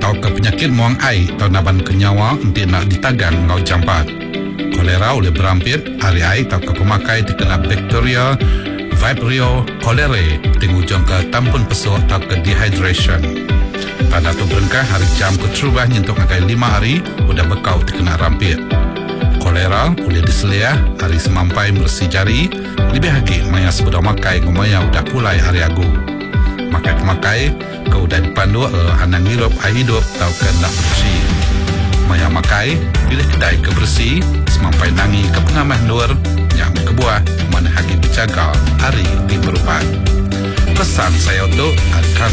tau ke penyakit muang air atau naban ke nyawa nanti nak ditagan ngau jampat. Kolera oleh berampit, hari air tau ke pemakai dikena bakteria Vibrio cholerae tingujung ke tampun pesuk atau ke dehydration. Tanda tu berengkah hari jam ke terubah nyentuk ngakai 5 hari udah bekau terkena rampit. Kolera boleh diseliah hari semampai bersih jari lebih lagi maya sebedah makai ngomaya udah pulai hari agu. Makai kau udah dipandu anang hirup air hidup tau ke nak bersih. Maya makai pilih kedai kebersih semampai nangi ke pengamah nur yang kebuah mana hagi berjaga hari di berubat. Pesan saya untuk akan